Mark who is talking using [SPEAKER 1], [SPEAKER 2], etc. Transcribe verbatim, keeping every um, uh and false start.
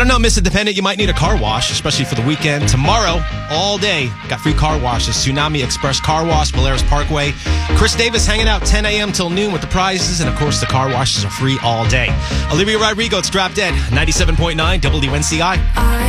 [SPEAKER 1] don't know, Miss Independent, you might need a car wash, especially for the weekend. Tomorrow, all day, got free car washes. Tsunami Express Car Wash, Polaris Parkway. Chris Davis hanging out ten a.m. till noon with the prizes, and of course, the car washes are free all day. Olivia Rodrigo, it's Drop Dead, ninety-seven point nine W N C I.
[SPEAKER 2] I